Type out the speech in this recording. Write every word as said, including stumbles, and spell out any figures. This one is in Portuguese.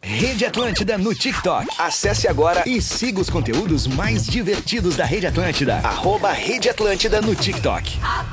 Rede Atlântida no TikTok. Acesse agora e siga os conteúdos mais divertidos da Rede Atlântida. Arroba Rede Atlântida no TikTok.